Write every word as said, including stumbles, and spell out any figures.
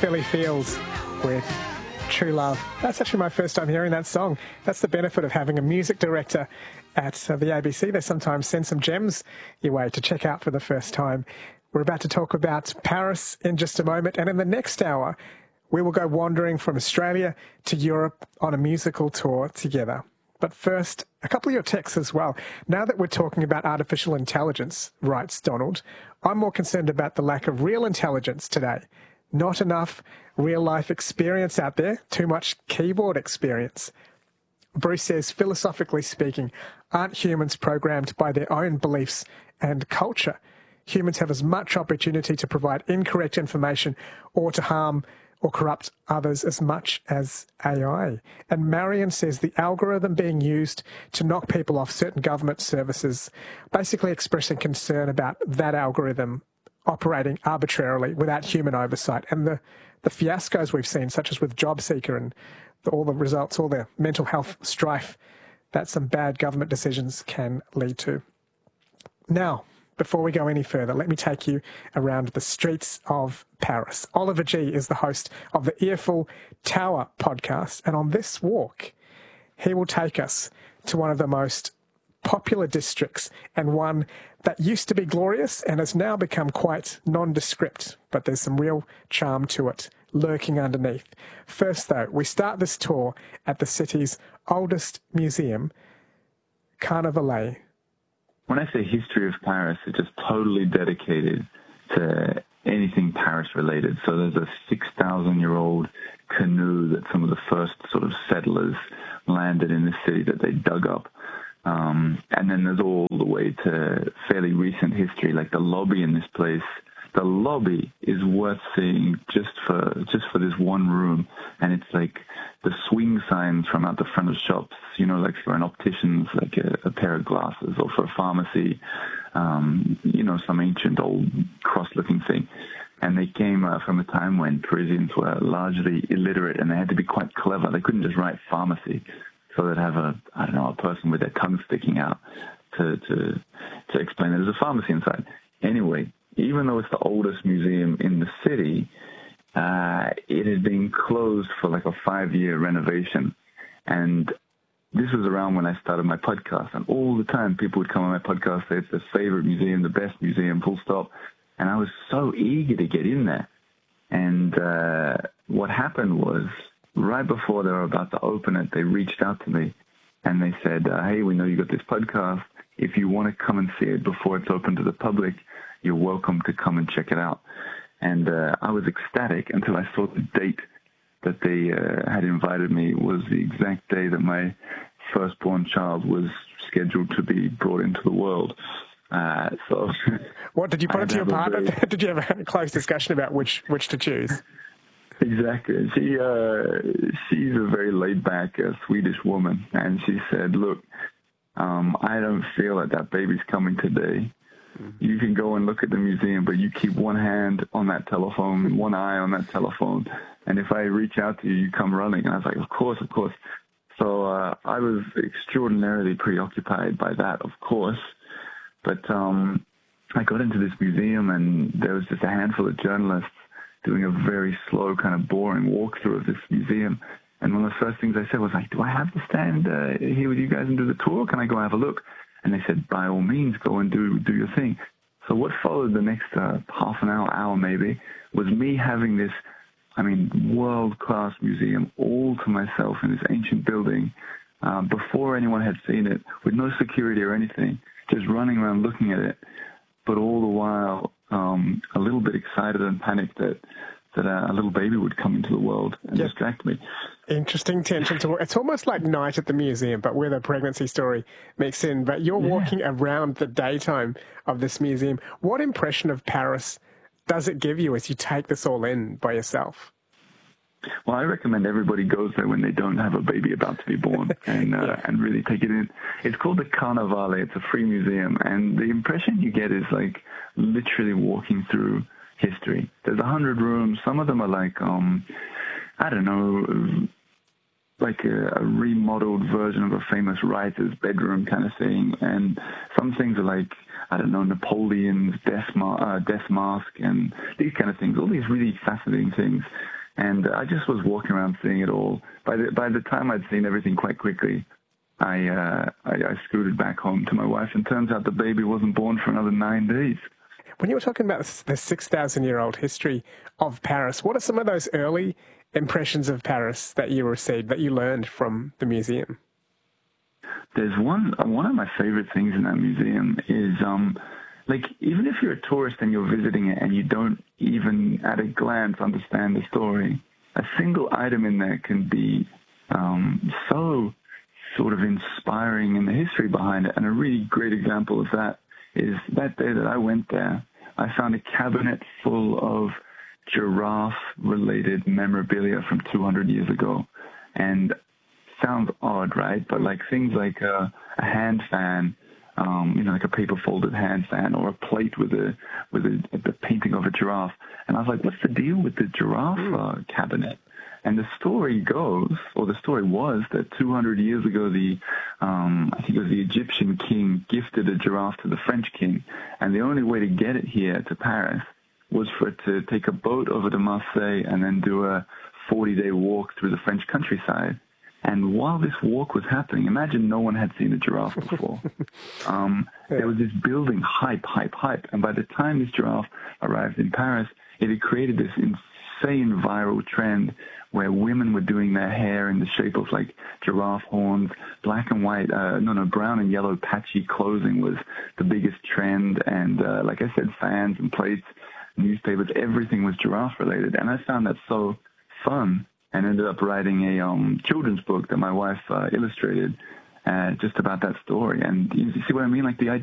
Billy Fields with True Love. That's actually my first time hearing that song. That's the benefit of having a music director at uh, the A B C. They sometimes send some gems your way to check out for the first time. We're about to talk about Paris in just a moment, and in the next hour, we will go wandering from Australia to Europe on a musical tour together. But first, a couple of your texts as well. Now that we're talking about artificial intelligence, writes Donald, I'm more concerned about the lack of real intelligence today. Not enough real-life experience out there, too much keyboard experience. Bruce says, philosophically speaking, aren't humans programmed by their own beliefs and culture? Humans have as much opportunity to provide incorrect information or to harm or corrupt others as much as A I. And Marion says the algorithm being used to knock people off certain government services, basically expressing concern about that algorithm operating arbitrarily without human oversight, and the, the fiascos we've seen, such as with JobSeeker and the, all the results, all the mental health strife that some bad government decisions can lead to. Now, before we go any further, let me take you around the streets of Paris. Oliver G. is the host of the Earful Tower podcast, and on this walk, he will take us to one of the most popular districts and one that used to be glorious and has now become quite nondescript, but there's some real charm to it lurking underneath. First, though, we start this tour at the city's oldest museum, Carnavalet. When I say history of Paris, it's just totally dedicated to anything Paris-related. So there's a six thousand year old canoe that some of the first sort of settlers landed in the city that they dug up. Um, and then there's all the way to fairly recent history, like the lobby in this place. The lobby is worth seeing just for just for this one room, and it's like the swing signs from out the front of shops, you know, like for an optician's, like a, a pair of glasses, or for a pharmacy, um, you know, some ancient old cross-looking thing. And they came uh, from a time when Parisians were largely illiterate, and they had to be quite clever. They couldn't just write pharmacy. So they'd have a, I don't know, a person with their tongue sticking out to, to, to explain there's a pharmacy inside. Anyway, even though it's the oldest museum in the city, uh, it had been closed for like a five-year renovation. And this was around when I started my podcast. And all the time people would come on my podcast, say it's their favorite museum, the best museum, full stop. And I was so eager to get in there. And uh, what happened was, right before they were about to open it, they reached out to me and they said, uh, hey, we know you got this podcast. If you want to come and see it before it's open to the public, you're welcome to come and check it out. And uh, I was ecstatic until I saw the date that they uh, had invited me was the exact day that my firstborn child was scheduled to be brought into the world. Uh, so, what did you put it to your partner? Very... Did you have a close discussion about which which to choose? Exactly. She uh, she's a very laid-back uh, Swedish woman, and she said, "Look, um, I don't feel that that baby's coming today. You can go and look at the museum, but you keep one hand on that telephone, one eye on that telephone, and if I reach out to you, you come running." And I was like, "Of course, of course." So uh, I was extraordinarily preoccupied by that, of course. But um, I got into this museum, and there was just a handful of journalists doing a very slow, kind of boring walkthrough of this museum. And one of the first things I said was like, do I have to stand uh, here with you guys and do the tour? Can I go have a look? And they said, by all means, go and do do your thing. So what followed the next uh, half an hour, hour maybe, was me having this, I mean, world-class museum all to myself in this ancient building uh, before anyone had seen it, with no security or anything, just running around looking at it, but all the while um, a little bit excited and panicked that that a little baby would come into the world and yep. distract me. Interesting tension to It's almost like Night at the Museum, but where the pregnancy story mixed in. But you're yeah. walking around the daytime of this museum. What impression of Paris does it give you as you take this all in by yourself? Well, I recommend everybody goes there when they don't have a baby about to be born and uh, yeah. and really take it in. It's called the Carnavalet. It's a free museum, and the impression you get is like literally walking through history. There's a hundred rooms. Some of them are like, um, I don't know, like a, a remodeled version of a famous writer's bedroom kind of thing. And some things are like I don't know, Napoleon's death, ma- uh, death mask and these kind of things, all these really fascinating things. And I just was walking around seeing it all. By the, by the time I'd seen everything quite quickly, I, uh, I, I scooted back home to my wife, and turns out the baby wasn't born for another nine days. When you were talking about the six thousand year old history of Paris, what are some of those early impressions of Paris that you received, that you learned from the museum? There's one, one of my favorite things in that museum is, um, like, even if you're a tourist and you're visiting it and you don't even at a glance understand the story, a single item in there can be um, so sort of inspiring in the history behind it. And a really great example of that is that day that I went there, I found a cabinet full of giraffe-related memorabilia from two hundred years ago. And sounds odd, right? But like things like a, a hand fan, um, you know, like a paper-folded hand fan, or a plate with a with a, a painting of a giraffe. And I was like, what's the deal with the giraffe uh, cabinet? And the story goes, or the story was, that two hundred years ago, the um, I think it was the Egyptian king gifted a giraffe to the French king, and the only way to get it here to Paris was for it to take a boat over to Marseille and then do a forty-day walk through the French countryside. And while this walk was happening, imagine no one had seen a giraffe before. um, yeah. There was this building hype, hype, hype. And by the time this giraffe arrived in Paris, it had created this insane viral trend where women were doing their hair in the shape of like giraffe horns. Black and white, uh, no, no, brown and yellow patchy clothing was the biggest trend. And uh, like I said, fans and plates, newspapers, everything was giraffe related. And I found that so fun, and ended up writing a um, children's book that my wife uh, illustrated uh, just about that story. And you see what I mean? Like the idea